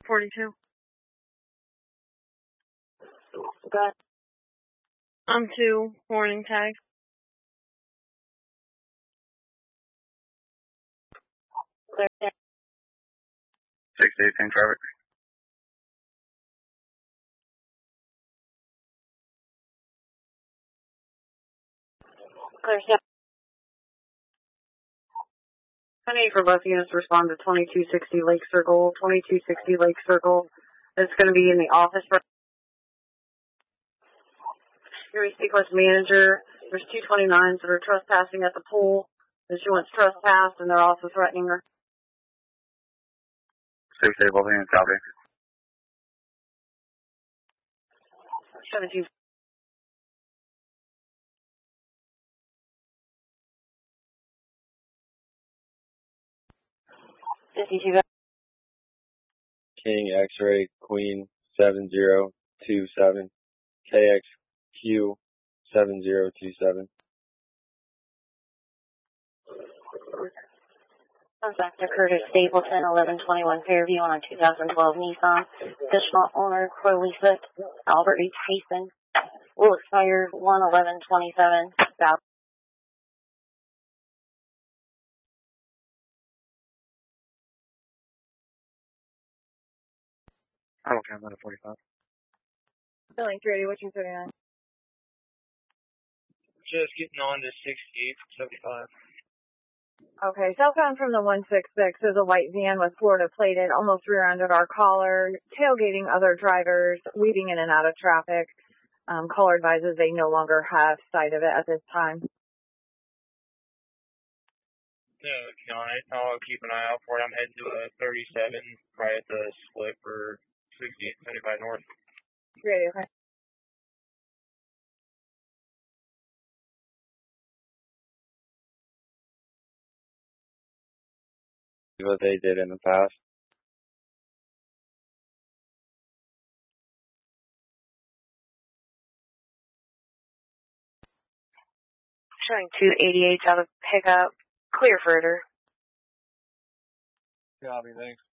42. Good. I'm 2, warning tag. Clear. 618 traffic. 10-8 for both units, respond to 2260 Lake Circle. 2260 Lake Circle. It's going to be in the office. Here we speak with the manager. There's 229s that are trespassing at the pool. And she wants trespassed, and they're also threatening her. 6-8, both units, copy. 17. King X-ray Queen 7027 KXQ 7027. Contact Curtis Stapleton, 1121 Fairview on a 2012 Nissan. Additional owner, Crowley Foot, Albert H. Hasten. Will expire 1/11/27. I'm okay, I'm at a 45. Billing 380, what's 39? Just getting on to 6875. Okay, southbound from the 166 is a white van with Florida plated, almost rear-ended our caller, tailgating other drivers, weaving in and out of traffic. Caller advises they no longer have sight of it at this time. No, I'll keep an eye out for it. I'm heading to a 37 right at the split for 6875 North. Great, okay. What they did in the past. Showing 288 out of pickup. Clear further. Copy, thanks.